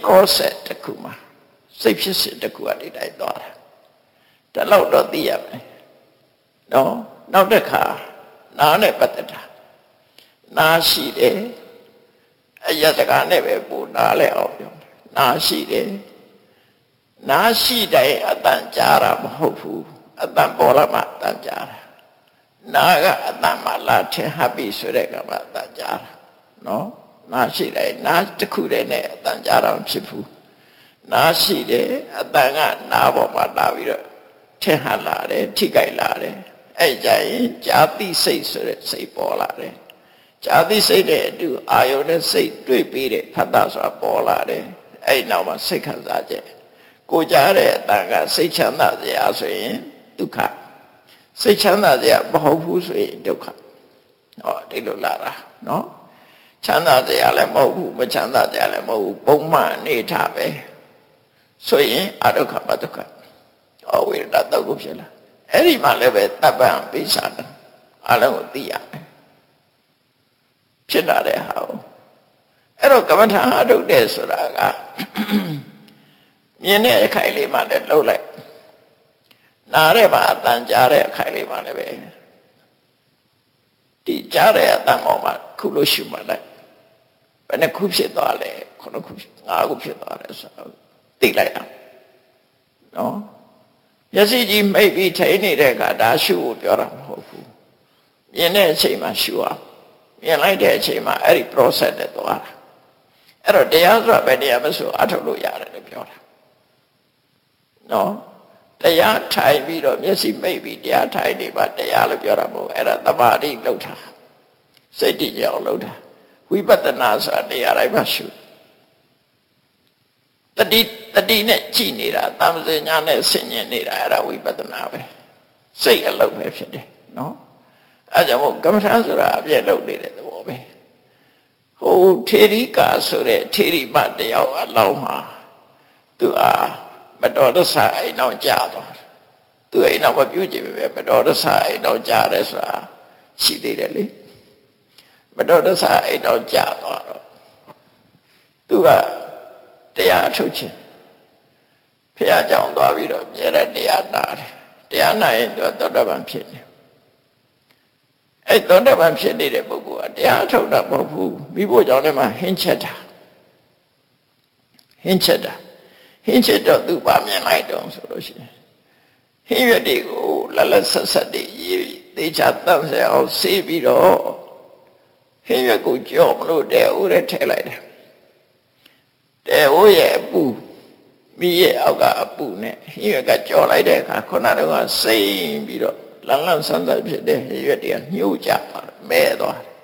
process တခုမှာစိတ်ဖြစ်စဉ်တခုအတည်းတိုင်းသွားတာဒါတော့တော့သိရမယ်နော်နောက်တစ်ခါနားနဲ့ပတ်သက်တာနားရှိတယ်အယတကနဲ့ပဲပူနားလဲအောင်ပြောနားရှိတယ်နားရှိတဲ့အတန်ကြားတာမဟုတ်ဘူးအတန်ပေါ်လာမှအတန်ကြားတာနားကအတန်မှလာထင်ဟပ်ပြီဆိုတဲ့ကမှအတန်ကြားတာနော်နားရှိတယ်နားတစ်ခုတည်းနဲ့အတန်ကြားတာမဖြစ်ဘူးနားရှိတယ်အတန်ကနားပေါ်မှာလာပြီးတော့ထင်ဟပ်လာတယ်ထိကြိုက်လာတယ်အဲ့ကြရင်ဇာတိစိတ်ဆိုတဲ့စိတ်ပေါ်လာတယ်ဇာတိစိတ်နဲ့အတူအာယုန်နဲ့စိတ်တွေ့ပြီးတဲ့ဖတ်တာဆိုတာပေါ်လာတယ်အဲ့နောက်မှာစိတ်ခံစားချက်ကိုကြားတဲ့အတန်ကစိတ်ချမ်းသာစရာဆိုရင်ဒုက္ခစိတ်ချမ်းသာစရာမဟုတ်ဘူးဆိုရင်ဒုက္ခဟောဒီလိုလာတာနော်ချမ်းသာစရာလည်းမဟုတ်ဘူးမချမ်းသာစရာလည်းမဟုတ်ဘူးပုံမှန်အနေထားပဲဆိုရင်အဒုက္ခပဒုက္ခဟောဝိရဒတုတ်ကိုဖြစ်လာအဲ့ဒီမှာလည်းပဲတပ်ပံပိဿာတယ်အလုံးကိုသိရမယ်ဖြစ်လာတဲ့ဟာကိုအဲ့တော့ကမ္မထာအထုတ်တယ်ဆိုတာကမြင်တဲ့အခိုင်လေးမှလည်းလှုပ်လိုက်နားတဲ့မှာအတန်ကြားတဲ့အခိုင်လေးမှလည်းပဲဒီကြားတဲ့အတန်ပေါ်မှာခုလို့ရှုမှလိုက်ဘယ်နှခုဖြစ်သွားလဲ9ခု5ခုဖြစ်သွားတယ်ဆိုတော့သိလိုက်အောင်နော်မျက်စိကြီးမိတ်ပြီးထိနေတဲ့အခါဒါရှုဖို့ပြောတာမဟုတ်ဘူးမြင်တဲ့အချိန်မှာရှုအောင်မြင်လိုက်တဲ့အချိန်မှာအဲ့ဒီ process နဲ့သွားတာအဲ့တော့တရားဆိုတာပဲတရားမဆိုအထုတ်လို့ရတယ်လို့ပြောတာနော်တရားထိုင်ပြီးတော့မျက်စိမိတ်ပြီးတရားထိုင်နေပါတရားလို့ပြောတာမဟုတ်အဲ့ဒါသမာဓိလောက်တာစိတ်တည်ကြအောင်လောက်တာဝိပဿနာဆိုတာတရားတိုင်းမှာရှုတတိနဲ့ကြည်နေတာတမ္ပဇညာနဲ့ဆင်ញင်နေတာအဲ့ဒါဝိပဿနာပဲစိတ်အလုပ်ပဲဖြစ်တယ်နော်အဲ့ကြောင့်မို့ကမ္မထာဆိုတာအပြည့်လုပ်နေတဲ့သဘောပဲဟိုထေရိကာဆိုတဲ့ထေရိမတယောက်အလောင်းမှာသူအားမတော်တဆအိမ်အောင်ကြာသွားသူအိမ်အောင်မပြုတ်ကြည့်ပဲမတော်တဆအိမ်အောင်ကြာတယ်ဆိုတာရှိသေးတယ်လေမတော်တဆအိမ်အောင်ကြာသွားတော့သူကတရားထုတ်ခြင်းဖះကြောင်သွားပြီးတော့မြဲတဲ့တရားနာတယ်တရားနာရင်သူသောတပန်ဖြစ်တယ်အဲ့သောတပန်ဖြစ်နေတဲ့ပုဂ္ဂိုလ်ကတရားထုတ်တာမဟုတ်ဘူးမိဖို့ကြောင့်လည်းမှဟင်းချက်တာတော့သူပါမြင်လိုက်တော့ဆိုလို့ရှိရင်ဟင်းရွက်တွေကိုလက်ဆက်ဆက်တွေရေးသေချာတန့်ဆဲအောင်ဆေးပြီးတော့ဟင်းရွက်ကိုကြော့မလို့တဲ့ဦးနဲ့ထည့်လိုက်တယ်တဲ့ဦးရဲ့အပူမိရဲ့အောက်ကအပူနဲ့ဟင်းရွက်ကကြော်လိုက်တဲ့အခါခုနတော့ကစိမ့်ပြီးတော့လန်းလန်းဆန်းဆန်းဖြစ်တဲ့ဟင်းရွက်တွေကညှို့ကြသွားတယ်မဲသွားတယ်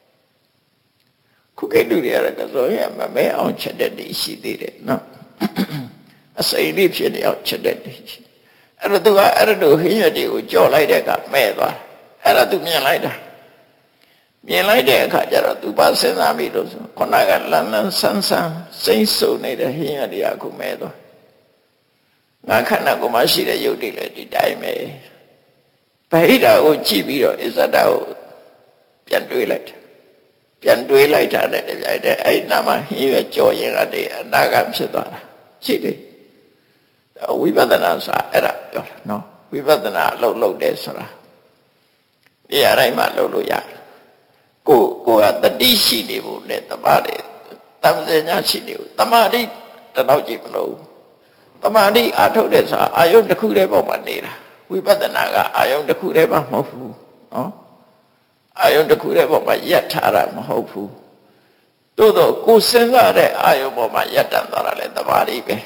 ခုကိတူတွေကတော့ဆိုရင်မမဲအောင်ချက်တဲ့တည်းရှိသေးတယ်နော်အစိမ့်လေးဖြစ်နေအောင်ချက်တဲ့တည်းရှိအဲ့တော့သူကအဲ့လိုဟင်းရွက်တွေကိုကြော်လိုက်တဲ့အခါမဲသွားအဲ့တော့သူမြင်လိုက်တဲ့အခါကျတော့သူပါစဉ်းစားမိလို့ဆိုခုနကလန်းလန်းဆန်းဆန်းစိမ့်စုံနေတဲ့ဟင်းရတွေကအခုမဲသွားငါခန္ဓာကိုယ်မှာရှိတဲ့ယုတ်တွေလည်းဒီတိုင်းပဲဗဟိတကိုကြည့်ပြီးတော့အစ္ဆဒကိုပြန်တွေးလိုက်တာနဲ့တပြိုင်တည်းအဲ့နာမှာဟင်းရကြော်ရင်ကတည်းအနာဂတ်ဖြစ်သွားတာရှိတယ်ဝိပဿနာဆိုတာအဲ့ဒါပြောတာနော်ဝိပဿနာအလုပ်တယ်ဆိုတာဒီအတိုင်းမှလုပ်လို့ရတယ်ကိုကတတိရှိနေဖို့နဲ့တမာတိတမ္ပဇညာရှိနေဖို့တမာတိတတော့ကြည့်မလို့တမာတိအထုတ်တဲ့ဆိုတာအာယုန်တစ်ခုတည်းပေါ်မှာနေတာဝိပဿနာကအာယုန်တစ်ခုတည်းမှမဟုတ်ဘူးနော်အာယုန်တစ်ခုတည်းပေါ်မှာယက်ထားတာမဟုတ်ဘူးသို့တော့ကိုစဉ်းစားတဲ့အာယုန်ပေါ်မှာယက်တန်သွားတာလေတမာတိပဲ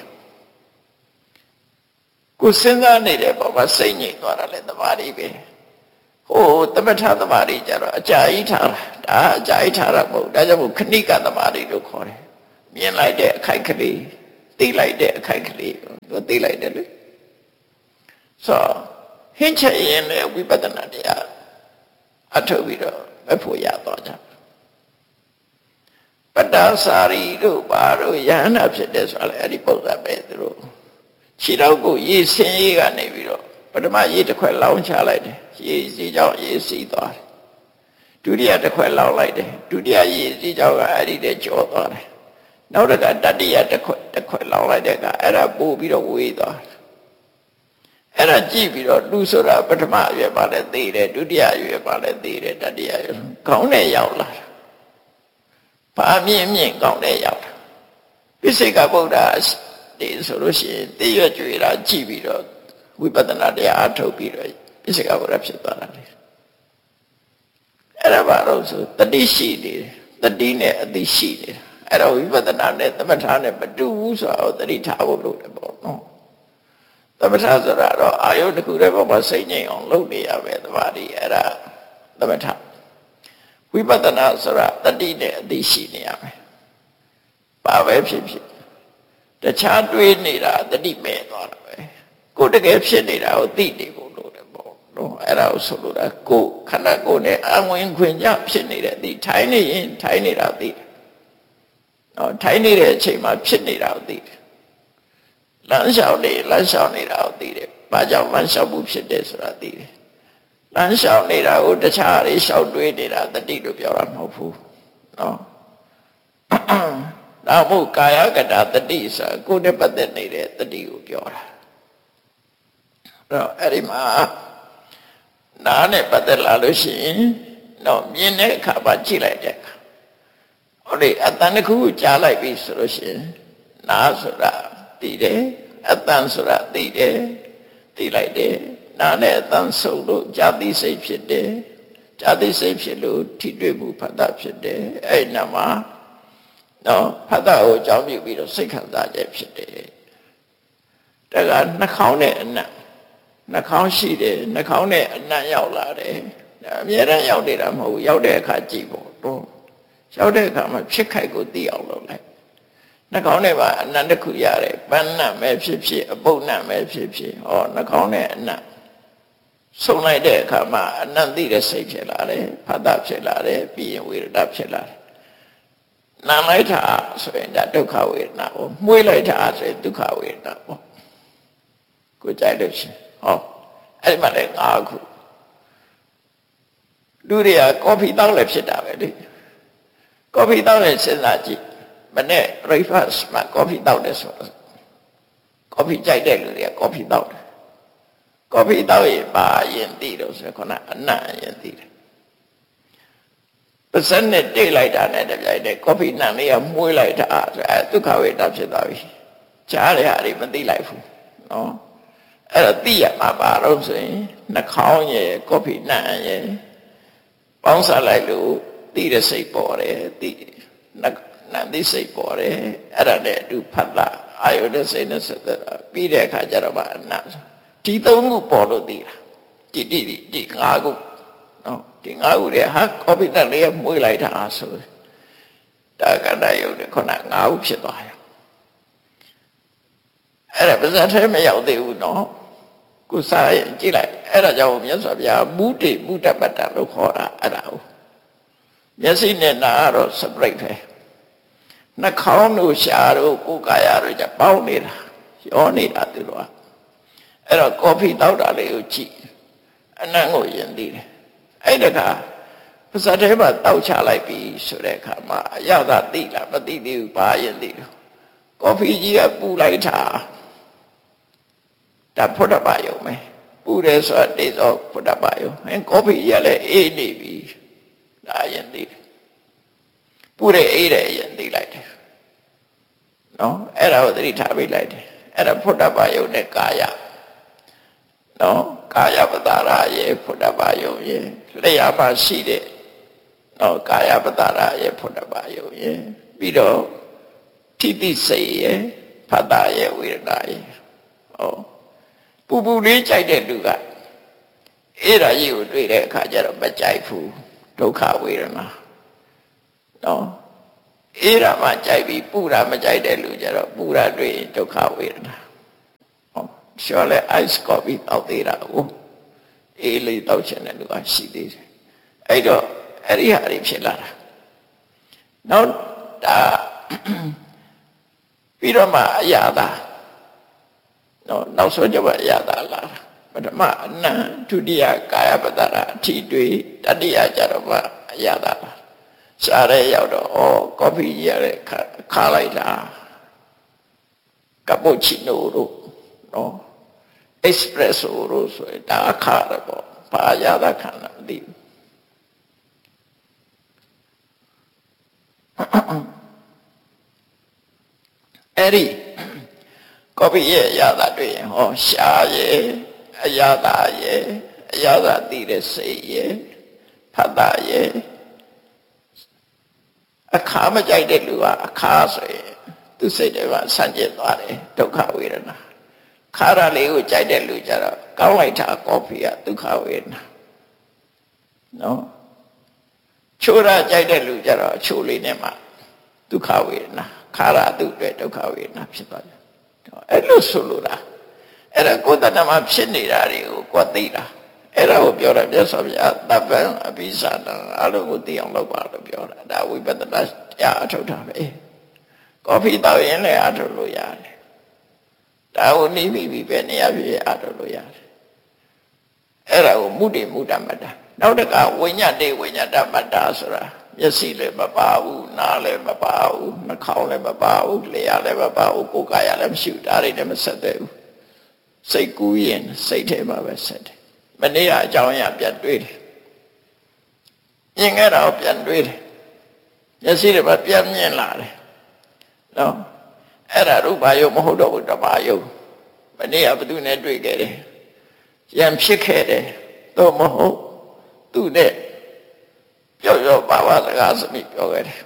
ကိုစဉ်းစားနေတဲ့ပေါ်မှာစိတ်ငြိမ်သွားတာလေတမာတိပဲဟိုသမထသမာဓိကြတော့အကြာကြီးထားတာဒါအကြာကြီးထားတာမဟုတ်ဒါကြောင့်မို့ခဏိကသမာဓိလို့ခေါ်တယ်မြင်လိုက်တဲ့အခိုက်ကလေးသိလိုက်တဲ့အခိုက်ကလေးသူသိလိုက်တယ်လေဆိုဟင်းချက်ရင်လည်းဝိပဿနာတရားအထုတ်ပြီးတော့မဖို့ရတော့ကြပတ္တစာရီတို့ဘာတို့ယဟနာဖြစ်တယ်ဆိုတော့အဲ့ဒီပုံစံပဲသူတို့ခြေတော့ကိုရေစင်းရေးကနေပြီးတော့ပထမရေတစ်ခွက်လောင်းချလိုက်တယ်ရေစီကြောင့်ရေစီသွားတယ်ဒုတိယတစ်ခွက်လောင်းလိုက်တယ်ဒုတိယရေစီကြောင့်ကအဲ့ဒီတည်းကျော်သွားတယ်နောက်တကတတိယတစ်ခွက်လောင်းလိုက်တဲ့ကအဲ့ဒါပို့ပြီးတော့ဝေးသွားအဲ့ဒါကြည့်ပြီးတော့လူဆိုတာပထမအရွယ်ပါလဲသိတယ်ဒုတိယအရွယ်ပါလဲသိတယ်တတိယအရွယ်ကောင်းတဲ့ရောက်လာတာဘာမြင့်ကောင်းတဲ့ရောက်လာပိစိကဗုဒ္ဓဒီဆိုလို့ရှိရင်သိရကြွေတာကြည့်ပြီးတော့ဝိပဿနာတရားအထုတ်ပြီးတော့ပိစိကဗုဒ္ဓဖြစ်သွားတာလေအဲ့ဒါဘာလို့ဆိုတတိရှိနေတယ်တတိနဲ့အသိရှိနေတယ်အဲ့တော့ဝိပဿနာနဲ့သမထနဲ့မတူဘူးဆိုတော့တတိထားဖို့လုပ်တယ်ပေါ့နော်သမထဆိုတာတော့အာယုတစ်ခုတည်းပေါ်မှာစိတ်ငြိမ်အောင်လုပ်နေရမယ်သမာဓိအဲ့ဒါသမထဝိပဿနာဆိုတာတတိနဲ့အသိရှိနေရမယ်ဘာပဲဖြစ်ဖြစ်တခြားတွေးနေတာတတိမဲ့သွားတာပဲကိုယ်တကယ်ဖြစ်နေတာကိုသိနေဖို့လို့တယ်ပေါ့နော်အဲ့ဒါကိုဆိုလိုတာကိုယ်ခန္ဓာကိုယ်နဲ့အဝင်ခွင့်ကြဖြစ်နေတဲ့အသိထိုင်နေရင်ထိုင်နေတာသိတယ်နော်ထိုင်နေတဲ့အချိန်မှာဖြစ်နေတာကိုသိတယ်လမ်းလျှောက်နေတာကိုသိတယ်ဘာကြောင့်လမ်းလျှောက်မှုဖြစ်တယ်ဆိုတာသိတယ်လမ်းလျှောက်နေတာကိုတခြားတွေလျှောက်တွေးနေတာတတိလို့ပြောတာမဟုတ်ဘူးနော်ဒါမို့ကာယကတတတိဆိုကိုယ်နဲ့ပတ်သက်နေတဲ့တတိကိုပြောတာအဲ့ဒီမှာနားနဲ့ပတ်သက်လာလို့ရှိရင်တော့မြင်တဲ့အခါမှာကြည့်လိုက်တဲ့အခါဟုတ်လေအတန်တစ်ခုကြားလိုက်ပြီဆိုလို့ရှိရင်နားဆိုတာသိတယ်အတန်ဆိုတာသိတယ်သိလိုက်တယ်နားနဲ့အတန်ဆုံလို့ဇာတိစိတ်ဖြစ်တယ်ဇာတိစိတ်ဖြစ်လို့ထိတွေ့မှုဖတ်တာဖြစ်တယ်အဲ့နာမှာနော်ဖတ်တာကိုအကြောင်းပြုပြီးတော့စိတ်ခံစားချက်ဖြစ်တယ်ဒါကနှာခေါင်းနဲ့အနံ့နှာခေါင်းရှိတယ်နှာခေါင်းနဲ့အနံ့ရောက်လာတယ်အများအားရောက်နေတာမဟုတ်ဘူးရောက်တဲ့အခါကြည့်ဖို့တော့ရောက်တဲ့အခါမှာဖြစ်ခိုက်ကိုသိအောင်လုပ်လိုက်နှာခေါင်းထဲမှာအနံ့တစ်ခုရတယ်ပန်းနံ့ပဲဖြစ်ဖြစ်အပုပ်နံ့ပဲဖြစ်ဖြစ်ဟောနှာခေါင်းနဲ့အနံ့ဆုံလိုက်တဲ့အခါမှာအနံ့သိတဲ့စိတ်ဖြစ်လာတယ်ဖတ်တာဖြစ်လာတယ်ပြီးရင်ဝေဒနာဖြစ်လာတယ်နားလိုက်တာဆိုရင်ဒါဒုက္ခဝေဒနာပေါ့မှုေးလိုက်တာဆိုရင်ဒုက္ခဝေဒနာပေါ့ကိုကြိုက်လို့ရှင်ဟောအဲ့ဒီမှာလည်း၅ခုလူတွေကကော်ဖီတောက်လည်းဖြစ်တာပဲလေကော်ဖီတောက်လည်းစဉ်းစားကြည့်မနေ့ breakfast မှာကော်ဖီတောက်တယ်ဆိုတော့ကော်ဖီကြိုက်တဲ့လူတွေကကော်ဖီတောက်တယ်ကော်ဖီတောက်ရင်ပါရင်သိတော့ဆိုခုနအနံ့ရင်သိတယ်ပစံနဲ့တိတ်လိုက်တာနဲ့တပြိုင်တည်းကော်ဖီနံလေးကမှုေးလိုက်တာဆိုအဲဒုက္ခဝေဒနာဖြစ်သွားပြီကြားရတာမသိလိုက်ဘူးနော်အဲ့တော့သိရမှာပါတော့ဆိုရင်နှာခေါင်းရဲ့ကော်ဖီနံရဲ့ပေါင်းစားလိုက်လို့သိတဲ့စိတ်ပေါ်တယ်သိနံသိစိတ်ပေါ်တယ်အဲ့ဒါနဲ့အတူဖတ်တာအာယုနဲ့စိတ်နဲ့ဆက်သက်တာပြီးတဲ့အခါကျတော့မှအနံ့ဒီသုံးခုပေါ်လို့သိတာဒီငါးခုနော်ဒီငါးခုတွေဟာကော်ဖီနံလေးမှုေးလိုက်တာဆိုဒါကတည်းကခုနငါးခုဖြစ်သွားတယ်အဲ့ဒါပါဇာထဲမရောက်သေးဘူးနော်ကိုစားရင်ကြည့်လိုက်အဲ့ဒါကြောင့်မြတ်စွာဘုရားမုဒိမုဒ္ဒပတ္တလို့ခေါ်တာအဲ့ဒါကိုမျက်စိနဲ့နားတော့ separate ပဲနှာခေါင်းတို့ရှားတို့ကိုယ်ကာယတို့ကြပေါင်းနေတာရောနေတာသူတို့ကအဲ့တော့ကော်ဖီတောက်တာလေးကိုကြည့်အနံ့ကိုယဉ်သိတယ်အဲ့ဒါကပါဇာထဲမှာတောက်ချလိုက်ပြီဆိုတဲ့အခါမှာအရသာသိလားမသိသေးဘူးဘာယဉ်သိလို့ကော်ဖီကြီးကပူလိုက်တာဒါဖုဒ္ဓဘာယုံပဲပူတယ်ဆိုတာတေသောဖုဒ္ဓဘာယုံကော်ဖီကြီးကလည်းအေးနေပြီဒါယဉ်သိတယ်ပူတယ်အေးတယ်ယဉ်သိလိုက်တယ်နော်အဲ့ဒါကိုသတိထားပေးလိုက်တယ်အဲ့ဒါဖုဒ္ဓဘာယုံနဲ့ကာယနော်ကာယပတာရရဲ့ဖုဒ္ဓဘာယုံရဲ့လျှာပါရှိတဲ့နော်ကာယပတာရရဲ့ဖုဒ္ဓဘာယုံရဲ့ပြီးတော့ထိတိစိတ်ရဲ့ဖတ်တာရဲ့ဝေဒနာရဲ့ဟောပူလေးကြိုက်တဲ့လူကအဲ့ဒါကြီးကိုတွေ့တဲ့အခါကျတော့မကြိုက်ဘူးဒုက္ခဝေဒနာနော်အဲ့ဒါမှကြိုက်ပြီးပူတာမကြိုက်တဲ့လူကျတော့ပူတာတွေ့ရင်ဒုက္ခဝေဒနာဟောရှော်လေ ice coffee တောက်သေးတာကိုအေးလေးတောက်ချင်တဲ့လူကရှိသေးတယ်အဲ့တော့အဲ့ဒီဟာတွေဖြစ်လာတာနောက်ဒါပြီးတော့မှအရာသာနော်နောက်ဆုံးကြပါအရာသာလာပထမအနံဒုတိယကာယပတ္တရာအထီတွေ့တတိယကြတော့မှအရာသာလာရှားတဲ့ရောက်တော့ကော်ဖီရတဲ့ခါလိုက်တာကပ္ပုချီနိုတို့နော် espresso တို့ဆိုရင်ဒါခါတယ်ပေါ့ဘာရတာခံတာမသိဘူးအဲ့ဒီကော်ဖီရဲ့ရတာတွေ့ရင်ရှားရဲ့အရသာရဲ့အရသာတည်တဲ့စိတ်ရဲ့ဖတ်တာရဲ့အခါမကြိုက်တဲ့လူကအခါဆိုရင်သူစိတ်တွေကဆန့်ကျင်သွားတယ်ဒုက္ခဝေဒနာခါရလေးကိုကြိုက်တဲ့လူကြတော့ကောင်းလိုက်တာကော်ဖီကဒုက္ခဝေဒနာနော်ချိုးရကြိုက်တဲ့လူကြတော့ချိုးလေးနဲ့မှဒုက္ခဝေဒနာခါရသူ့အတွက်ဒုက္ခဝေဒနာဖြစ်သွားတယ်အဲ့လိုဆိုလိုတာအဲ့ဒါကိုယ်တဏ္ဍမှာဖြစ်နေတာတွေကိုကိုယ်သိတာအဲ့ဒါကိုပြောတာမြတ်စွာဘုရားတပ္ပံအဘိဇာတံအလုံးကိုသိအောင်လုပ်ပါလို့ပြောတာဒါဝိပဿနာတရားအထုတ်တာပဲကော်ဖီတောက်ရင်လည်းအထုတ်လို့ရတယ်ဒါကိုနေပြီးပဲနေရာပြည့်အထုတ်လို့ရတယ်အဲ့ဒါကိုမုဒ္ဒေမုဒ္ဓမတ္တနောက်တကဝိညာဉ်တေဝိညာဏမတ္တဆိုတာမျက်စိလည်းမပါဘူးနားလည်းမပါဘူးနှာခေါင်းလည်းမပါဘူးလျှာလည်းမပါဘူးကိုယ်ကာယလည်းမရှိဘူးဒါတွေလည်းမဆက်သေးဘူးစိတ်ကူးရင်စိတ်ထဲမှာပဲဆက်တယ်မနေ့ကအကြောင်းအရာပြန်တွေးတယ်မြင်ခဲ့တာကိုပြန်တွေးတယ်မျက်စိတွေမှာပြန်မြင်လာတယ်နော်အဲ့ဒါရူပယုံမဟုတ်တော့ဘူးဓမ္မယုံမနေ့ကဘယ်သူနဲ့တွေ့ခဲ့တယ်ရံဖြစ်ခဲ့တယ်တော့မဟုတ်သူနဲ့ပြောပါစကားစမိပြောခဲ့တယ်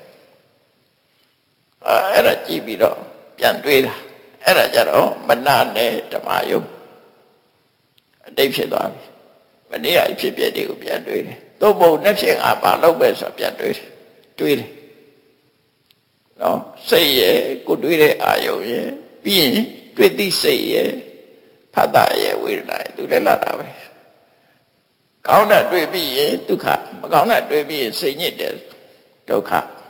အဲ့ဒါကြည့်ပြီးတော့ပြန်တွေးတာအဲ့ဒါကြတော့မနာနဲ့ဓမ္မယုံအတိတ်ဖြစ်သွားပြီမနေ့ကဖြစ်ပြတွေကိုပြန်တွေးတယ်သို့မဟုတ်နှစ်ဖြစ်ငါဘာလုပ်ပဲဆိုပြန်တွေးတယ်နော်စိတ်ရဲ့ကိုတွေးတဲ့အာယုံရဲ့ပြီးရင်တွေ့သိစိတ်ရဲ့ဖတ်တာရဲ့ဝေဒနာရဲ့သူလည်းလာတာပဲကောင်းတာတွေ့ပြီးရင်ဒုက္ခမကောင်းတာတွေ့ပြီးရင်စိတ်ညစ်တယ်ဒုက္ခ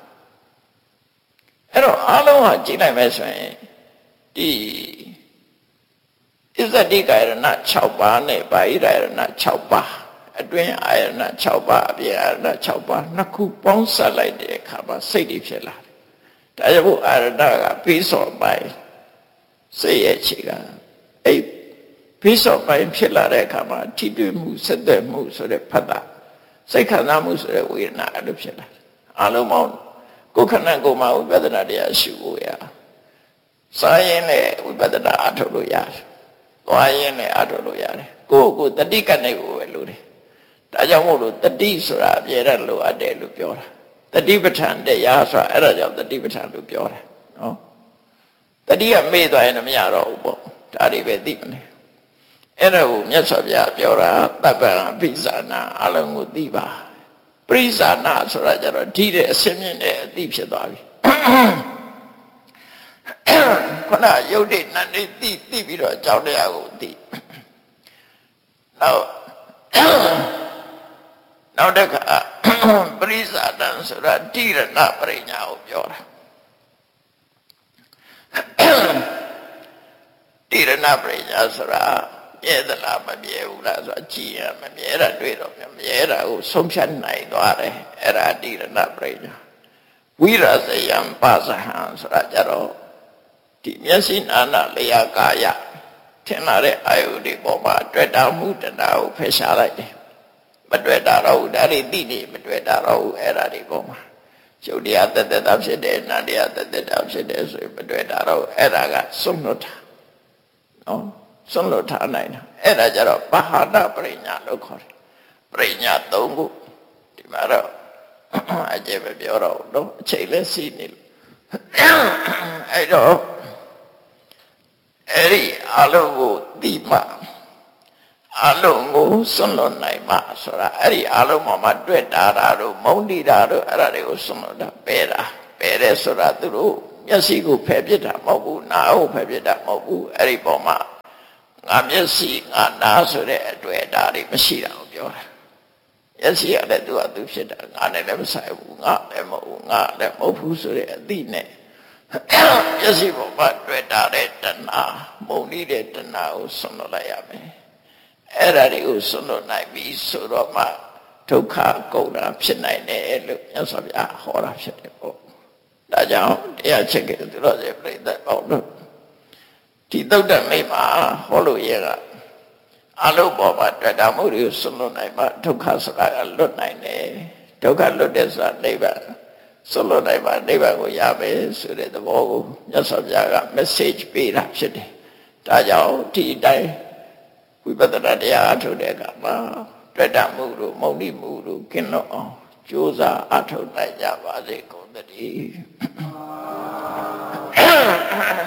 အဲ့တော့အလုံးဟာကြည့်လိုက်မယ်ဆိုရင်ဒီဣဇတိကာယရဏ6ပါးနဲ့ဘာဟိရယရဏ6ပါးအတွင်းအာယရဏ6ပါးအပြင်အာယရဏ6ပါးနှစ်ခုပေါင်းစပ်လိုက်တဲ့အခါမှာစိတ်တွေဖြစ်လာတယ်ဒါကြောင့်ဘုအာရဏကပြီးစောပိုင်းစိတ်ရဲ့ခြေကအဲ့ပြီးစောပိုင်းဖြစ်လာတဲ့အခါမှာထိတွေ့မှုဆက်သွယ်မှုဆိုတဲ့ဖတ်တာစိတ်ခံစားမှုဆိုတဲ့ဝေဒနာအဲ့လိုဖြစ်လာတယ်အလုံးပေါင်းကိုယ်ခန္ဓာကိုယ်မှာဝိပဿနာတရားရှုဖို့ရစာရင်လည်းဝိပဿနာအထုတ်လို့ရတယ်သွားရင်လည်းအထုတ်လို့ရတယ်ကိုယ်တတိကနဲ့ကိုပဲလို့တယ်ဒါကြောင့်မို့လို့တတိဆိုတာအပြည့်နဲ့လိုအပ်တယ်လို့ပြောတာတတိပဋ္ဌာန်တရားဆိုတာအဲ့ဒါကြောင့်တတိပဋ္ဌာန်လို့ပြောတာနော်တတိကမေ့သွားရင်မရတော့ဘူးပေါ့ဒါတွေပဲသိမလဲအဲ့ဒါကိုမြတ်စွာဘုရားပြောတာတပ္ပံအဘိဇာနာအလုံးကိုသိပါပရိဇာနာဆိုတာကြတော့ဒီတဲ့အစင်းမြင့်တဲ့အသိဖြစ်သွားပြီခုနယုတ်တိနန္တိသိပြီးတော့အကြောင်းတရားကိုသိနောက်တစ်ခါပရိဇာတံဆိုတာတိရဏပရိညာကိုပြောတာတိရဏပရိညာဆိုတာမြဲသလားမမြဲဘူးလားဆိုတာကြည့်ရမမြဲတာတွေ့တော့မမြဲတာကိုဆုံးဖြတ်နိုင်သွားတယ်အဲ့ဒါတိရဏပရိညာဝိရဇယံပါဇဟံဆိုတာကြတော့ဒီမျက်စိနာနာလျာကာယထင်လာတဲ့အာယုတွေပေါ်မှာတွေ့တာမှုတဏှာကိုဖယ်ရှားလိုက်တယ်မတွေ့တာတော့ဒါတွေသိနေမတွေ့တာတော့အဲ့ဒါတွေပေါ်မှာကျုပ်တရားတသက်တာဖြစ်တယ်နန္တရားတသက်တာဖြစ်တယ်ဆိုရင်မတွေ့တာတော့အဲ့ဒါကစွန့်လွတ်တာနော်စွန့်လွတ်ထားနိုင်တာအဲ့ဒါကြတော့ပါဟာဒပရိညာလို့ခေါ်တယ်ပရိညာ၃ခုဒီမှာတော့အကျေပဲပြောတော့တော့အချိန်လည်းစီးနေလို့အဲ့တော့အဲ့ဒီအလုံးကိုသိမှအလုံးကိုစွန့်လွတ်နိုင်မှဆိုတာအဲ့ဒီအလုံးမှာတွေ့တာတို့မုန်းတိတာတို့အဲ့ဒါတွေကိုစွန့်လွတ်တာပယ်တယ်ဆိုတာသူတို့မျက်စိကိုဖယ်ပြစ်တာမဟုတ်ဘူးနားကိုဖယ်ပြစ်တာမဟုတ်ဘူးအဲ့ဒီပေါ်မှာငါမျက်စိငါနားဆိုတဲ့အတွေ့အတာတွေမရှိတာကိုပြောတာမျက်စိကလည်းသူကသူဖြစ်တာငါနဲ့လည်းမဆိုင်ဘူးငါလည်းမဟုတ်ဘူးငါလည်းမဟုတ်ဘူးဆိုတဲ့အသိနဲ့မျက်စိပေါ်မှာတွေ့တာတဲ့တဏှာမုန်းနေတဲ့တဏှာကိုစွန့်လွတ်လိုက်ရမယ်အဲ့ဒါတွေကိုစွန့်လွတ်နိုင်ပြီဆိုတော့မှဒုက္ခကုန်တာဖြစ်နိုင်တယ်လို့မြတ်စွာဘုရားဟောတာဖြစ်တယ်ပေါ့ဒါကြောင့်တရားချက်ကသူတော်စင်ပြိဿပေါ့လို့ဒီသုတ်တမိတ်မှာဟောလို့ရကအလုံးပေါ်မှာတွေ့တာမှုတွေကိုဆွလွတ်နိုင်မှဒုက္ခဆိုတာကလွတ်နိုင်တယ်ဒုက္ခလွတ်တဲ့ဆိုတာနိဗ္ဗာန်ဆွလွတ်နိုင်မှနိဗ္ဗာန်ကိုရမယ်ဆိုတဲ့သဘောကိုမြတ်စွာဘုရားက message ပေးတာဖြစ်တယ်ဒါကြောင့်ဒီအတိုင်းဝိပဿနာတရားအထုတ်တဲ့အခါမှာတွေ့တာမှုတို့မုံတိမှုတို့ကင်းလို့အောင်ကြိုးစားအထုတ်နိုင်ကြပါစေကုန်သတည်း